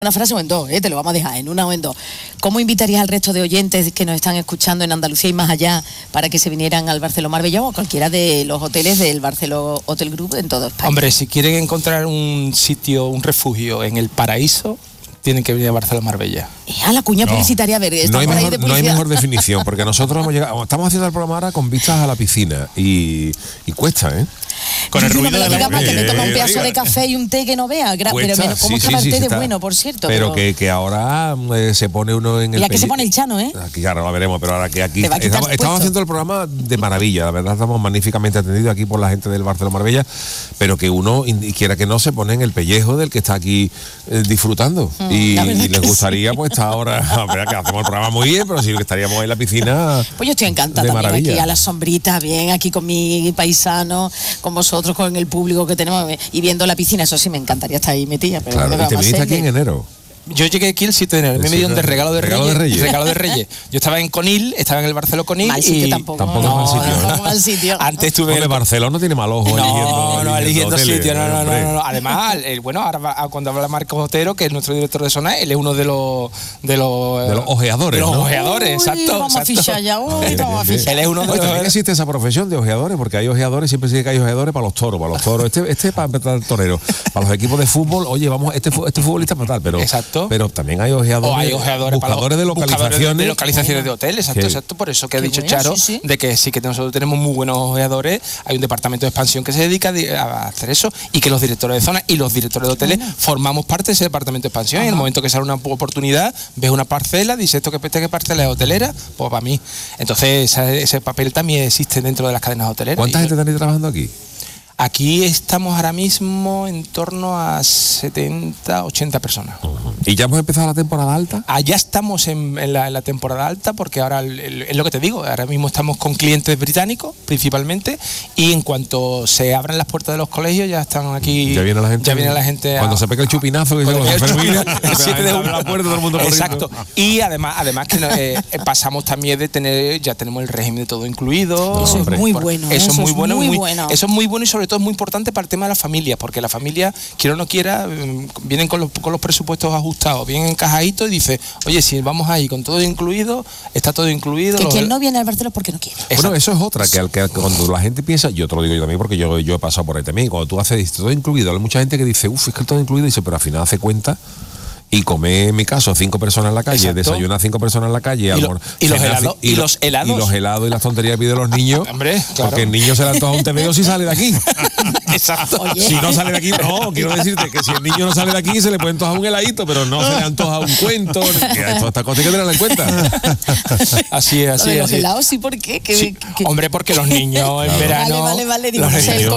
Una frase o en dos, te lo vamos a dejar en una o en dos. ¿Cómo invitarías al resto de oyentes que nos están escuchando en Andalucía y más allá para que se vinieran al Barceló Marbella o a cualquiera de los hoteles del Barceló Hotel Group en todo España? Hombre, si quieren encontrar un sitio, un refugio en el paraíso, tienen que venir a Barceló Marbella. A la cuña publicitaria, a ver, no hay mejor definición, porque nosotros estamos haciendo el programa ahora con vistas a la piscina y cuesta, ¿eh? Con el ruido no me lo digas para que me tome un pedazo de café y un té que no vea. Pero ¿cómo estaba el té de bueno, por cierto? Pero que ahora se pone uno en el... Y aquí se pone el Chano, ¿eh? Aquí, claro, lo veremos, pero ahora que aquí... Estamos haciendo el programa de maravilla, la verdad estamos magníficamente atendidos aquí por la gente del Barceló Marbella, pero que uno, quiera que no, se pone en el pellejo del que está aquí disfrutando. Y les gustaría, pues, estar ahora... Ver, que hacemos el programa muy bien, pero sí que estaríamos en la piscina. Pues yo estoy encantada también aquí a la sombrita, bien, aquí con mi paisano, con vosotros, con el público que tenemos y viendo la piscina. Eso sí, me encantaría estar ahí metida. Pero claro, y te viniste aquí en enero. Yo llegué aquí el 7 de enero, me dieron de regalo de Reyes. Yo estaba en Conil, estaba en el Barceló Conil. Mal sitio tampoco es mal sitio. Antes estuve en Barcelona, no tiene mal ojo eligiendo sitio. No. Además, bueno, ahora cuando habla Marcos Otero, que es nuestro director de zona, él es uno de los ojeadores. De los ojeadores, exacto. Vamos a fichar ya, vamos a fichar. Él es uno de los... También existe esa profesión de ojeadores, porque hay ojeadores, siempre se dice que hay ojeadores para los toros. Este para el torero. Para los equipos de fútbol, oye, vamos, este futbolista para tal, pero... Exacto. Pero también hay ojeadores, buscadores de localizaciones de hoteles, exacto, por eso que ha dicho Charo, de que sí que nosotros tenemos muy buenos ojeadores, hay un departamento de expansión que se dedica a hacer eso, y que los directores de zona y los directores de hoteles formamos parte de ese departamento de expansión. Y en el momento que sale una oportunidad, ves una parcela, dices ¿qué parcela es hotelera? Pues para mí. Entonces ese papel también existe dentro de las cadenas hoteleras. ¿Cuánta gente está trabajando aquí? Aquí estamos ahora mismo en torno a 70, 80 personas. ¿Y ya hemos empezado la temporada alta? Ya estamos en la temporada alta, porque ahora es lo que te digo, ahora mismo estamos con clientes británicos principalmente, y en cuanto se abran las puertas de los colegios ya están aquí. Ya viene la gente. Cuando se pega el chupinazo que el 7 de junio, la puerta, todo el mundo corriendo. Exacto. Y además que pasamos también de tener, ya tenemos el régimen de todo incluido. Eso es muy bueno. Eso es muy bueno. Eso es muy bueno, y sobre todo es muy importante para el tema de la familia, porque la familia, quiera o no quiera, vienen con los presupuestos ajustados, bien encajaditos, y dice, oye, si vamos ahí con todo incluido, está todo incluido. Que quien no viene al Barceló porque no quiere. Bueno, eso es otra, que cuando la gente piensa, yo te lo digo yo también, porque yo he pasado por ahí también, cuando tú dices todo incluido, hay mucha gente que dice, es que todo incluido, dice, pero al final hace cuenta y come, en mi caso, 5 personas en la calle, exacto, desayuna 5 personas en la calle, y los helados y los helados y las tonterías que piden los niños. Hombre, claro. Porque el niño se le antoja un TVO si sale de aquí. Exacto. Oye. Si no sale de aquí, no, quiero decirte que si el niño no sale de aquí se le puede antojar un heladito, pero no se le antoja un cuento. Todas estas cosas hay que tenerlas en cuenta. Así es. Los helados, sí, ¿por qué? Sí. Hombre, porque los niños en verano... Vale. Digo,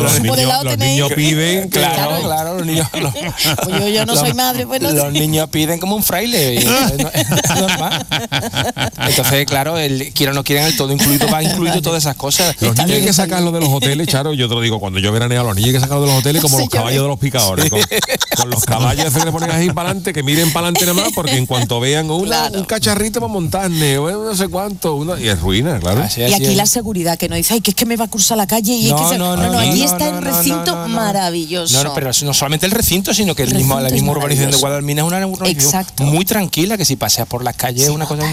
los niños piden... Claro, los niños... Pues yo no soy madre, pues no sé. Los niños piden como un fraile, es normal. Entonces, claro, quiera o no quiera, el todo incluido va incluido todas esas cosas. Los niños hay que sacarlos de los hoteles, Charo, yo te lo digo, cuando yo veraneo a los niños hay que sacarlos de los hoteles como los caballos de los picadores, con los caballos que le ponen así para adelante, que miren para adelante nada más, porque en cuanto vean un cacharrito para montar, no sé cuánto, y es ruina, claro. Y aquí la seguridad, que no dice, que es que me va a cruzar la calle, y aquí está el recinto maravilloso. Pero no solamente el recinto, sino que la misma urbanización de Guadalmina es una urbanización muy tranquila, que si paseas por las calles es una cosa...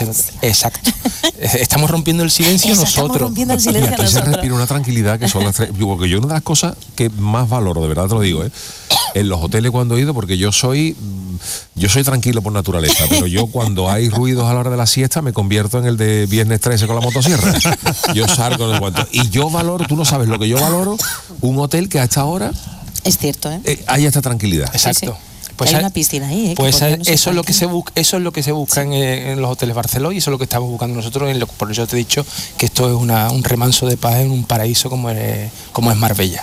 Exacto. Estamos rompiendo el silencio nosotros. Estamos rompiendo el silencio nosotros. Se respira una tranquilidad que son las tres... Porque yo una de las cosas que más valoro, de verdad te lo digo, en los hoteles cuando he ido, porque yo soy tranquilo por naturaleza, pero yo cuando hay ruidos a la hora de la siesta me convierto en el de Viernes 13 con la motosierra. Yo salgo en cuanto... Y yo valoro, tú no sabes lo que yo valoro, un hotel que a esta hora... Es cierto, hay esta tranquilidad. Exacto. Sí. Pues hay una piscina ahí. Pues eso es lo que se busca en los hoteles Barceló, y eso es lo que estamos buscando nosotros. Por eso te he dicho que esto es un remanso de paz en un paraíso como es Marbella.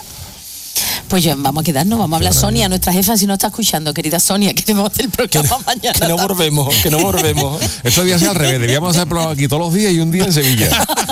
Pues ya vamos a quedarnos, vamos a hablar. Sonia, nuestra jefa, si no está escuchando, querida Sonia, queremos hacer el programa mañana. Que no volvemos. Esto debía ser al revés, debíamos hacer el programa aquí todos los días y un día en Sevilla.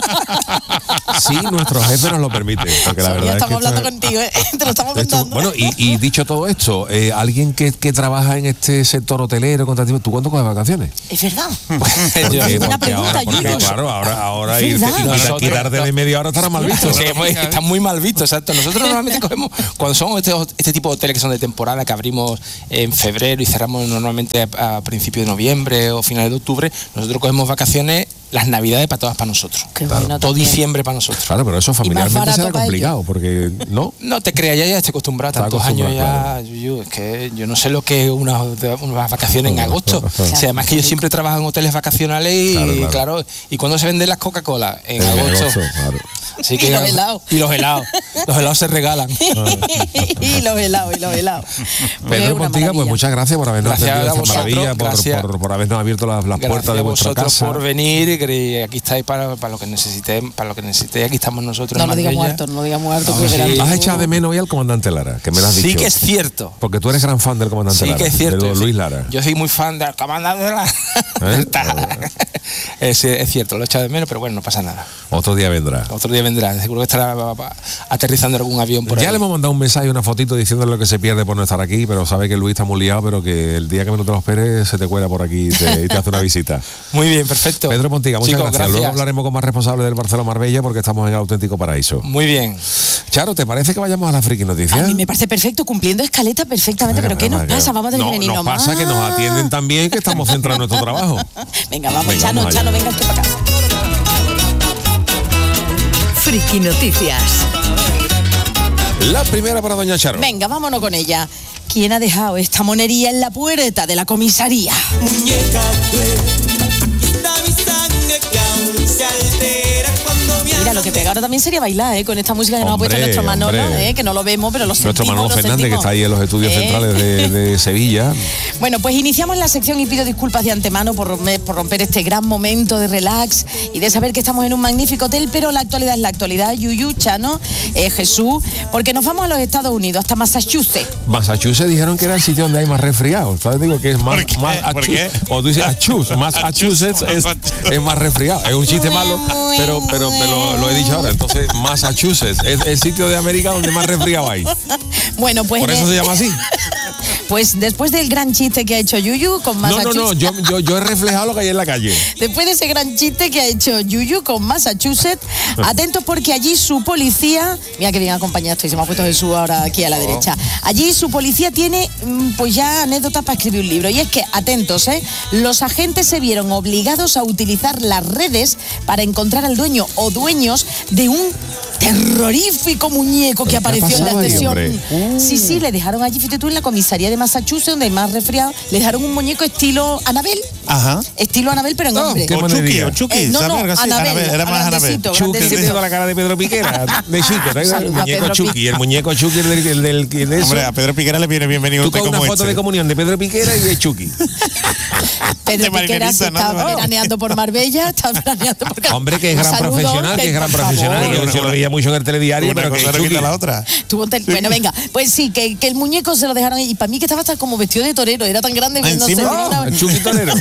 Sí, nuestro jefe nos lo permite. Porque la verdad estamos es que hablando contigo, te lo estamos contando. Bueno, y dicho todo esto, alguien que trabaja en este sector hotelero, ¿tú cuándo coges vacaciones? Es verdad. Buena pregunta, claro, ahora quitarte de media hora estará mal visto. Está muy mal visto, exacto. Nosotros normalmente cogemos cuando son este tipo de hoteles que son de temporada, que abrimos en febrero y cerramos normalmente a principios de noviembre o finales de octubre, nosotros cogemos vacaciones las navidades para todas para nosotros. Bueno, todo diciembre para nosotros. Claro, pero eso familiarmente será complicado, porque no. No te creas, ya estoy acostumbrado, tantos años ya. Claro. Es que yo no sé lo que es unas vacaciones en agosto. O sea, además que yo siempre trabajo en hoteles vacacionales y claro, y cuando se venden las Coca-Cola en agosto. Claro. Así que, y los helados. Y los helados. Los helados se regalan. y los helados. Pedro Pontiga, pues muchas gracias por habernos atendido esta maravilla, por habernos abierto las puertas de vuestra casa. Por venir y aquí estáis para lo que necesitéis, aquí estamos nosotros. No lo digas muerto, sí. Has echado de menos hoy al comandante Lara, que me lo has dicho. Sí que es cierto. Porque tú eres gran fan del comandante Lara. Sí que es cierto. De Luis Lara. Yo soy muy fan del comandante Lara. Es cierto, lo he echado de menos, pero bueno, no pasa nada. Otro día vendrá. Seguro que estará aterrizando algún avión por ahí. Ya le hemos mandado un mensaje, una fotito diciéndole lo que se pierde por no estar aquí, pero sabe que Luis está muy liado, pero que el día que menos te lo esperes se te cuela por aquí y te hace una visita. Muy bien, perfecto. Pedro Pontiga, muchas gracias. Luego hablaremos con más responsables del Barceló Marbella porque estamos en el auténtico paraíso. Muy bien. Charo, ¿te parece que vayamos a la friki noticias? A mí me parece perfecto, cumpliendo escaleta perfectamente, pero ¿qué nos pasa? Vamos a tener que venir nomás. Nos pasa que nos atienden tan bien que estamos centrados en nuestro trabajo. Venga, vamos, Chano, venga usted para acá. Friki Noticias. La primera para doña Charo. Venga, vámonos con ella. ¿Quién ha dejado esta monería en la puerta de la comisaría? Muñeca, aquí está mi sangre que aún se altera cuando me Mira, lo que pega ahora también sería bailar, con esta música que nos ha puesto nuestro Manolo, que no lo vemos, pero lo sentimos. Nuestro Manolo Fernández, que está ahí en los estudios centrales de Sevilla. Bueno, pues iniciamos la sección y pido disculpas de antemano por romper este gran momento de relax y de saber que estamos en un magnífico hotel, pero la actualidad es la actualidad. Yuyu, Chano, Jesús, porque nos vamos a los Estados Unidos, hasta Massachusetts. Massachusetts dijeron que era el sitio donde hay más resfriados. ¿Sabes? Digo que es más... ¿Por qué? O tú dices Massachusetts es más resfriado. Es un chiste malo, pero lo he dicho ahora. Entonces, Massachusetts es el sitio de América donde más resfriado hay. Bueno, pues... Por eso se llama así. Pues después del gran chiste que ha hecho Yuyu con Massachusetts... No, yo he reflejado lo que hay en la calle. Después de ese gran chiste que ha hecho Yuyu con Massachusetts, atentos porque allí su policía... Mira que bien acompañado estoy, se me ha puesto Jesús ahora aquí a la derecha. Allí su policía tiene pues ya anécdotas para escribir un libro. Y es que, atentos, los agentes se vieron obligados a utilizar las redes para encontrar al dueño o dueños de un terrorífico muñeco que apareció en la estación. Sí, le dejaron allí, fíjate tú, en la comisaría de Massachusetts, donde hay más resfriado, le dejaron un muñeco estilo Anabel. Ajá. Estilo Anabel, pero en hombre. O Chucky. No, Anabel, era más Anabel. Chucky, tengo la cara de Pedro Piquera, de chico. El muñeco Chucky, el muñeco Chucky de eso. Hombre, a Pedro Piquera le viene bienvenido. Tú con una foto de comunión de Pedro Piquera y de Chucky. Pedro Piquera se está veraneando por Marbella, está veraneando por... Hombre, que es gran profesional, yo lo veía mucho en el telediario, pero que Chucky la otra. Bueno, venga, pues sí, que el muñeco se lo dejaron y para mí que estaba hasta como vestido de torero, era tan grande. No sé, el Chucky torero.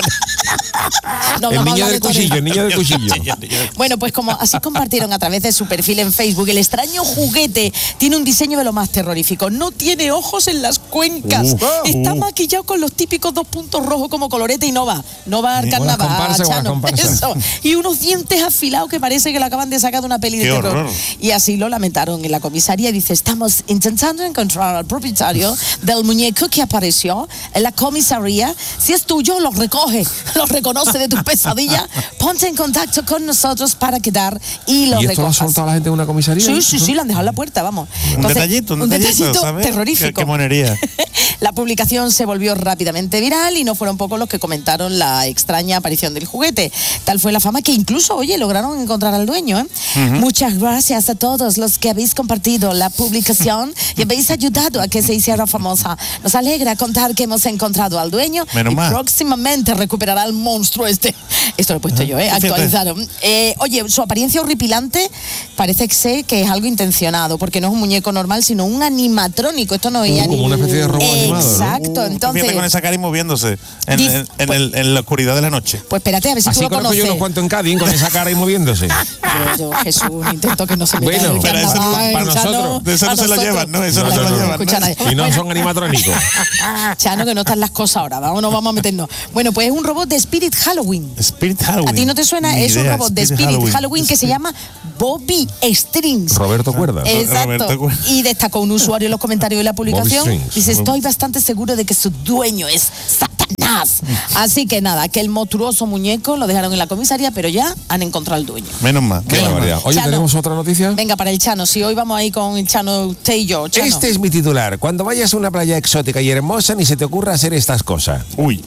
El niño del cuchillo. Bueno, pues como así compartieron a través de su perfil en Facebook, el extraño juguete tiene un diseño de lo más terrorífico. No tiene ojos en las cuencas. Está maquillado con los típicos 2 puntos rojos como colorete y no va al carnaval. Eso. Y unos dientes afilados que parece que lo acaban de sacar de una peli de terror. Horror. Y así lo lamentaron en la comisaría. Dice, estamos intentando encontrar al propietario del muñeco que apareció en la comisaría. Si es tuyo, lo recoge, lo reconoce de tu pesadilla. Ponte en contacto con nosotros para quedar y lo recojas. ¿Y esto lo ha soltado la gente en una comisaría? Sí, le han dejado en la puerta, vamos. Entonces, un detallito ¿sabes? Terrorífico. Qué monería. La publicación se volvió rápidamente viral y no fueron pocos los que comentaron la extraña aparición del juguete. Tal fue la fama que incluso, lograron encontrar al dueño. Muchas gracias a todos los que habéis compartido la publicación y habéis ayudado a que se hiciera famosa. Nos alegra contar que hemos encontrado al dueño y próximamente recuperará al monstruo este. Esto lo he puesto yo, actualizaron. Su apariencia horripilante parece que es algo intencionado, porque no es un muñeco normal, sino un animatrónico. Esto no es como una especie de robot animado. Exacto, entonces... Fíjate con esa cara y moviéndose en la oscuridad de la noche. Pues espérate, a ver si así tú lo conoces. Yo unos cuantos en Cádiz con esa cara y moviéndose. Yo, Jesús, intento que no se me Bueno, pero eso para nosotros. De eso no se lo llevan, ¿no? Eso no se lo llevan. Y no son animatrónicos. Chano, que no están las cosas ahora. No vamos a meternos. Bueno, Bueno, pues es un robot de Spirit Halloween. Spirit Halloween. ¿A ti no te suena? Ni Es un idea, robot de Spirit Halloween que se llama Bobby Strings. Roberto Cuerda. Exacto. Roberto Cuerda. Y destacó un usuario en los comentarios de la publicación. Bobby Strings. Dice, estoy bastante seguro de que su dueño es Satanás. Así que nada, que el monstruoso muñeco lo dejaron en la comisaría, pero ya han encontrado al dueño. Menos mal. Qué barbaridad. Oye, Chano. ¿tenemos otra noticia? Venga, para el Chano. Si hoy vamos ahí con el Chano, usted y yo. Chano. Este es mi titular. Cuando vayas a una playa exótica y hermosa, ni se te ocurra hacer estas cosas. Uy.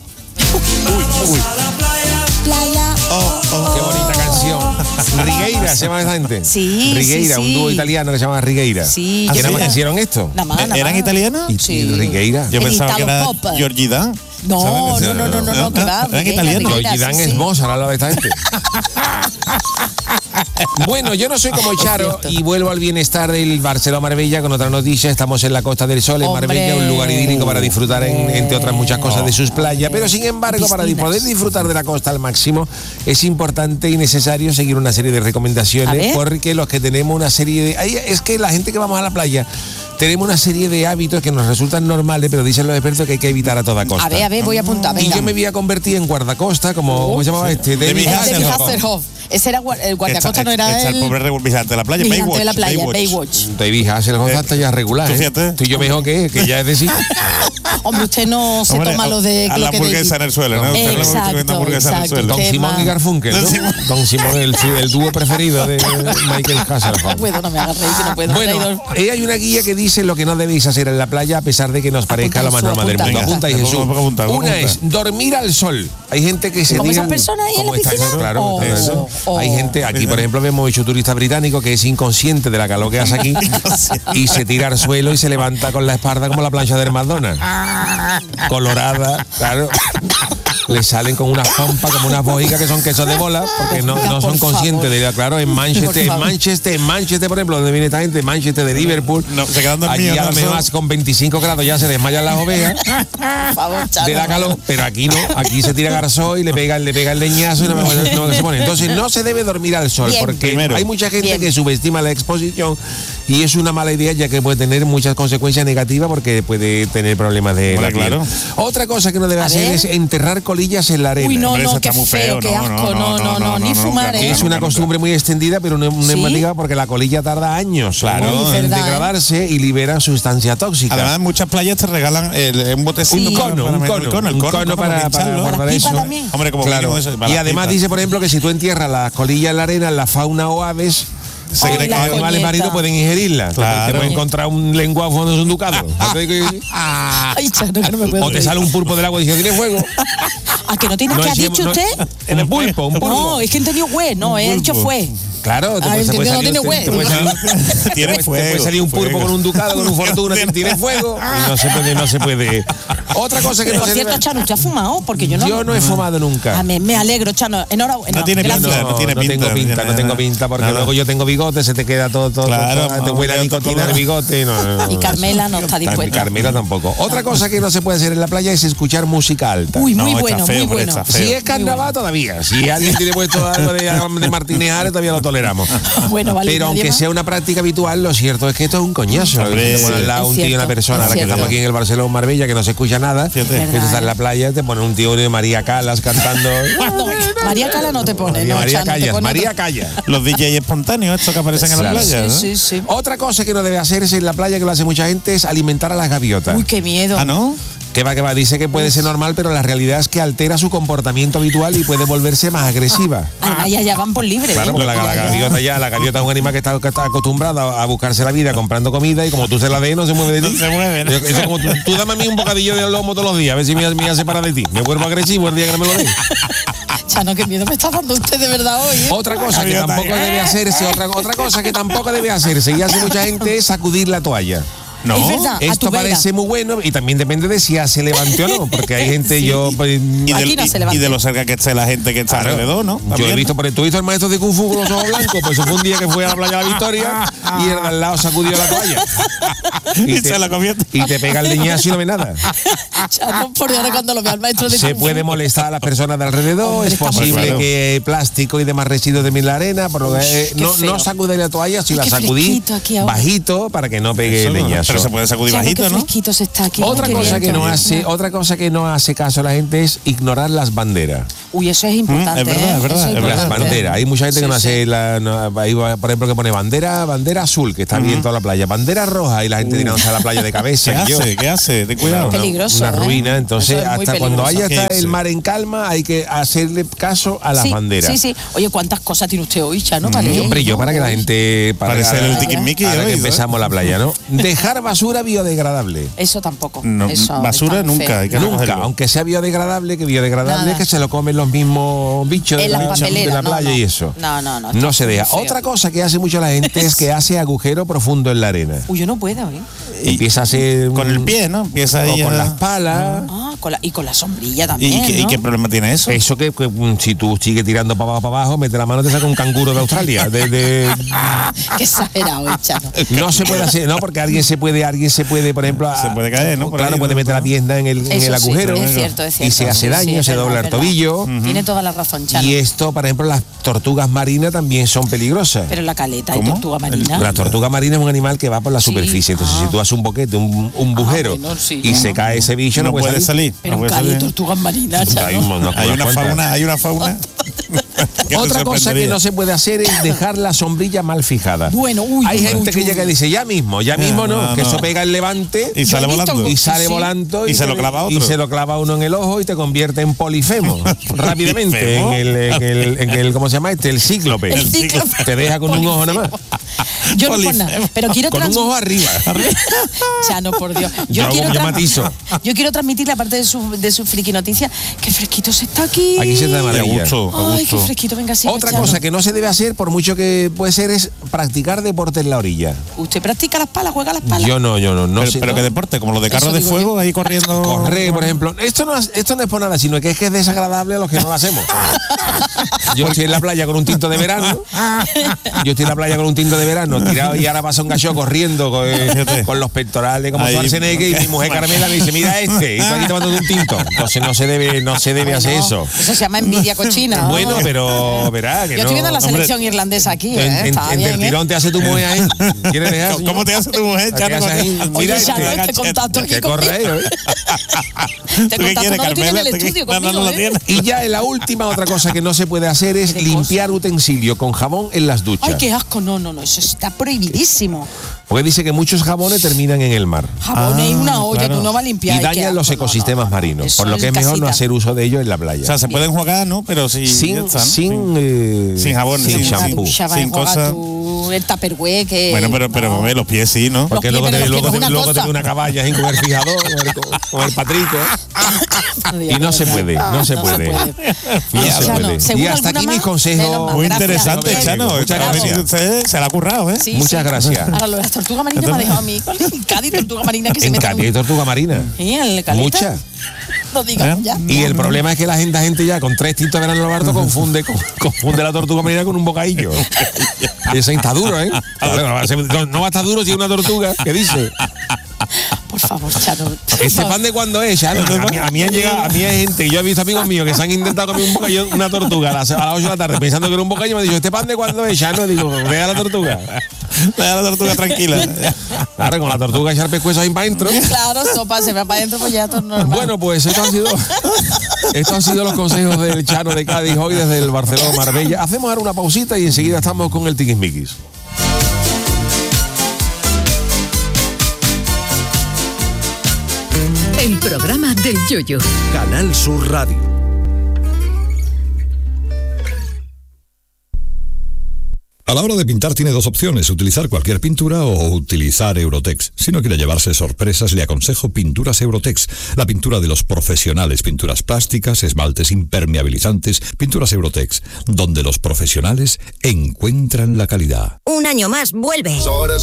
Playa. Qué bonita canción. Rigueira se llama esa gente. Sí, Rigueira, sí, un sí. dúo italiano que se llama Rigueira. Sí. ¿Ah, ¿Quiénes sí? más hicieron esto? Nada más, nada ¿Eran más. italianos? Y Rigueira. Yo El pensaba que era Italo Pop. Georgie Dan. No, que va. ¿Eran italianos? Georgie Dan es Mozart, al lado de esta gente. Bueno, yo no soy como Charo y vuelvo al bienestar del Barcelona Marbella con otra noticia. Estamos en la Costa del Sol, en Hombre. Marbella, un lugar idílico para disfrutar, entre otras muchas cosas, de sus playas. Pero sin embargo, para Piscinas. poder disfrutar de la costa al máximo, es importante y necesario seguir una serie de A recomendaciones, ver. porque los que tenemos una serie de... Es que la gente que vamos a la playa tenemos una serie de hábitos que nos resultan normales, pero dicen los expertos que hay que evitar a toda costa. A ver, voy a apuntar. Y Venga. yo me voy a convertir en guardacosta, ¿cómo se llamaba este? David El Hasselhoff. David Hasselhoff. Ese era el guardacosta, no era el el pobre vigilante de la playa. vigilante de la playa, Baywatch. David Hasselhoff está ya regular. tú fíjate. Tú y yo mejor que ya es decir. Hombre, usted no se Hombre, toma lo de a la lo que hamburguesa en el suelo, ¿no? Usted le va comiendo hamburguesa en el suelo. Don Tema. Simón y Garfunkel, ¿no? Don Simón. Don Simón, el dúo preferido de Michael No Hasselhoff. puedo, no me hagas reír, que no puedo. Bueno, hay una guía que dice lo que no debéis hacer en la playa a pesar de que nos parezca lo más eso, normal del mundo. apunta. Apunta y Venga, Jesús. vamos a apuntar. Una es dormir al sol. Hay gente que se ¿Como tira... esas personas ahí en como la esta, piscina? claro, Oh, eso. oh. Hay gente, aquí por ejemplo vemos mucho turista británico que es inconsciente de la calor que hace aquí y se tira al suelo y se levanta con la espalda como la plancha del McDonald's. Colorada, claro. Le salen con unas pompas, como unas bojigas que son quesos de bola, porque no son Por conscientes favor. de, claro, en Manchester, por ejemplo, donde viene esta gente, Manchester, de Liverpool, No, se quedan allí dormidos, a lo ¿no? mejor con 25 grados ya se desmayan las ovejas Por favor, Chano. de la calor, pero aquí no, aquí se tira garzón y le pega el leñazo y no se pone. Entonces no se debe dormir al sol, Bien. porque Primero. hay mucha gente Bien. que subestima la exposición y es una mala idea, ya que puede tener muchas consecuencias negativas porque puede tener problemas de Hombre, la piel. claro. Otra cosa que no debe A hacer ver. es enterrar colillas en la arena. Uy, no, Hombre, eso no, qué está muy feo, feo, qué no, asco, no, ni fumar, ¿eh? Es una costumbre muy extendida, pero no ¿Sí? es diga porque la colilla tarda años Claro. Uy, en verdad, degradarse y libera sustancia tóxica. Además, en muchas playas te regalan un botecito. Sí. Un cono para pincharlo. guardar ¿Las eso. pipas también? Hombre, como Claro. mínimo eso, para Y las además pipas. dice, por ejemplo, que si tú entierras las colillas en la arena, la fauna o aves, Se Ay, cree que la los animales coñeta. marinos pueden ingerirla. Claro. Te pueden encontrar un lenguaje fondo de un ducado. Ay, Chano, que no me puedo O te reír. sale un pulpo del agua y dice, ¿tiene fuego? ¿A que no tienes No que ha decimos- dicho no- usted? En el pulpo, un pulpo. No, es que he entendido güey, no, he dicho fue. Claro, Ah, se puede entendido, salir, tiene te puede huevo. salir- Tiene te puede fuego, salir un pulpo fuego. con un ducado, con un fortuna, tiene fuego. Y no se puede. Otra cosa que no Por se cierto, debe... Chano, ¿usted ha fumado? Porque yo no. Yo no he fumado nunca. Ah, me alegro, Chano. Enhorabuena. No tiene gracias. pinta, no tiene pinta, tengo pinta, no tengo pinta, porque nada. luego yo tengo bigote, se te queda todo Claro, te huele a no, nicotina todo. el bigote. No. Y Carmela no está Y dispuesta. Carmela tampoco. Otra cosa que no se puede hacer en la playa es escuchar música alta. Uy, No, muy está bueno, feo, muy hombre, bueno. está feo. Si es carnaval todavía, si alguien tiene puesto algo de Martínez Ares todavía lo toleramos. Bueno, vale. Pero ¿nadie aunque más? sea una práctica habitual, lo cierto es que esto es un coñazo. Hombre, Te ponen al lado es un tío y cierto, una persona, es ahora que cierto. estamos aquí en el Barcelona Marbella, que no se escucha nada, Fíjate. que tú estás en la playa, te pone un tío de María Calas cantando. No, María Cala no te pone, no, María Chano, te Callas, pone María otro. Calla. Los DJ espontáneos, estos que aparecen en la Claro. playa, ¿no? Sí, sí, sí. Otra cosa que no debe hacerse en la playa, que lo hace mucha gente, es alimentar a las gaviotas. Uy, qué miedo. Ah, ¿no? Que va, dice que puede ser normal, pero la realidad es que altera su comportamiento habitual y puede volverse más agresiva. Ah, ya van por libre. Claro, ¿eh? porque la gaviota es un animal que está acostumbrado a buscarse la vida comprando comida y como tú se la des, no se mueve de ti. No se mueve, ¿no? Eso es como tú dame a mí un bocadillo de lomo todos los días, a ver si me hace parar de ti. Me vuelvo agresivo el día que no me lo des. Chano, qué miedo me está dando usted de verdad hoy, ¿eh? Otra cosa que tampoco debe hacerse, otra cosa que tampoco debe hacerse y hace mucha gente es sacudir la toalla. No. Es verdad. A Esto tu vera. parece muy bueno y también depende de si ya se levante o no, porque hay gente, Sí. yo... pues, Aquí no se levanta. Y de lo cerca que esté la gente que está Claro. alrededor, ¿no? Yo he También. visto, ¿tú has visto el maestro de Kung Fu con los ojos blancos? Pues eso fue un día que fue a la playa de la Victoria y el de al lado sacudió la toalla. Y se la comió. Y te pega el leñazo y no ve nada. Chano, por ahora cuando lo vea al maestro de Se Kung Fu. puede molestar a las personas de alrededor, Hombre, es está muy posible feo. que plástico y demás residuos de la arena, por lo que, qué no feo. sacude la toalla, si Ay, la qué sacudí fresquito aquí ahora. bajito para que no pegue Eso el no. leñazo. Pero se puede sacudir bajito, ¿no? Fresquito se está aquí. Otra cosa que no hace caso a la gente es ignorar las banderas. Uy, eso es importante. Es verdad. Las banderas. Hay mucha gente que no hace ahí va, por ejemplo, que pone bandera azul, que está bien toda la playa, bandera roja y la gente tirándose a la playa de cabeza. ¿Qué hace? Ten cuidado. Es peligroso. Una ruina. Entonces, hasta cuando haya el mar en calma, hay que hacerle caso a las banderas. Sí. Oye, ¿cuántas cosas tiene usted hoy, Chano? Hombre, yo para que la gente... Parece el tiquismiqui ahora hoy, que ¿no? empezamos la playa, ¿no? Dejar basura biodegradable. Eso tampoco. No, eso basura está muy nunca. feo. Hay que Nunca, recogerlo. aunque sea biodegradable, Nada. que se lo comen los mismos bichos En las de papeleras, la playa y eso. No se deja. feo. Otra cosa que hace mucho la gente es que hace agujero profundo en la arena. Uy, yo no puedo, ¿eh? Empieza a hacer... Con el pie, ¿no? Empieza ahí o con a- las palas. Y con la sombrilla también, ¿Y ¿no? qué problema tiene eso? Eso que si tú sigues tirando para abajo, mete la mano, te saca un canguro de Australia. Qué exagerado, Chano. No se puede hacer, no, porque alguien se puede, por ejemplo, Se puede caer, ¿no? Por Claro, ahí, puede meter la pierna en el Eso sí, agujero. es cierto. Y se hace daño, se dobla el tobillo. Tiene toda la razón, Chano. Y esto, por ejemplo, las tortugas marinas también son peligrosas. Pero la caleta y ¿Cómo? tortuga marina. La tortuga marina es un animal que va por la superficie. Entonces, si tú haces un boquete, un bujero, bueno, sí, y se cae ese bicho, no puede salir. Pero no un puede cali de salir. tortugas marinas, Chano. Hay una fauna. que Otra te cosa que sorprendería. no se puede hacer es dejar la sombrilla mal fijada. Bueno, Hay gente que llega y dice, ya mismo no, que eso pega el levante Y sale volando. y sale Sí. volando Y se lo clava otro. y se lo clava uno en el ojo y te convierte en polifemo rápidamente en el ¿cómo se llama este? El cíclope. El cíclope. Te deja con un ojo nada más. Yo no por nada, pero quiero Con un ojo arriba. Chano, por Dios. Yo matizo. Yo quiero transmitirle, aparte de su friki noticia, que fresquito se está aquí. Aquí se está de maravilla. Ay, qué fresquito, venga, sí. Otra cosa que no se debe hacer, por mucho que puede ser, es practicar deporte en la orilla. ¿Usted practica las palas, juega las palas? Yo no sé. Pero qué deporte, como los de Eso carros de digo fuego, ahí corriendo. Correr, por ejemplo. Esto no es por nada, sino que es desagradable a los que no lo hacemos. Yo estoy en la playa con un tinto de verano. Tirado, y ahora pasa un gallo corriendo con los pectorales como Ahí. Schwarzenegger, y mi mujer Carmela me dice, mira este, y tú aquí tomando un tinto. Entonces no se debe hacer eso. Eso se llama envidia cochina. ¿no? Bueno, pero verá que Yo estoy viendo la hombre, selección irlandesa aquí, Está en bien, el tirón te hace tu mujer ahí. ¿Quieres dejar? ¿Cómo te hace tu mujer, ¿Qué haces ahí? Oye, Mira Chano, este contacto aquí que conmigo. corre ahí, Este ¿Tú qué contacto quieres, no lo tiene en el Carmela? estudio No, conmigo, no lo ¿eh? tiene. Y ya en la última, otra cosa que no se puede hacer es ¿Qué limpiar utensilio con jabón en las duchas. Ay, qué asco. No, eso está prohibidísimo. Porque dice que muchos jabones terminan en el mar. Jabón y una olla, claro. tú no vas a limpiar. Y Ay, qué dañan los asco. ecosistemas marinos. Eso Por lo en que es mejor no casita. hacer uso de ellos en la playa. O sea, se pueden jugar, ¿no? Pero sin sin jabón, sin shampoo. sin cosas. El tupperware que... Bueno, pero los pies sí, ¿no? Porque Los luego pies, te pero luego una te cosa. ve una caballa sin comer fijador con el patrico. Y no se puede. No se puede. Y hasta aquí mis consejos. Muy Gracias. interesante, Bien. Chano. Muchas gracias. Usted se la ha currado, ¿eh? Sí, Muchas gracias. Ahora lo de las tortugas marinas me ha dejado a mí. En Cádiz, tortuga marina que se En mete Cádiz hay tortuga marina. Sí, en el Caleta. Muchas. No digamos ya. Y el problema es que la gente ya con 3 tintos de verano Lobardo confunde la tortuga marina con un bocadillo. Y ese está duro, ¿eh? No va a estar duro si es una tortuga. ¿Qué dice? Por favor, Chano. ¿Ese pan de cuándo es, Chano? A mí hay gente, yo he visto amigos míos que se han intentado comer un bocadillo, una tortuga a las 8 de la tarde pensando que era un bocadillo, me han dicho, ¿este pan de cuándo es, Chano? Y digo, vea la tortuga. Deja la tortuga tranquila. Claro, con la tortuga echar pescuezos ahí para adentro. Claro, sopa, se va para adentro, pues ya todo es normal. Bueno, pues estos han sido los consejos del Chano de Cádiz hoy desde el Barcelona Marbella. Hacemos ahora una pausita y enseguida estamos con el Tiquismiquis. El programa del Yoyo. Canal Sur Radio. A la hora de pintar tiene 2 opciones, utilizar cualquier pintura o utilizar Eurotex. Si no quiere llevarse sorpresas, le aconsejo Pinturas Eurotex, la pintura de los profesionales, pinturas plásticas, esmaltes impermeabilizantes, Pinturas Eurotex, donde los profesionales encuentran la calidad. Un año más vuelve.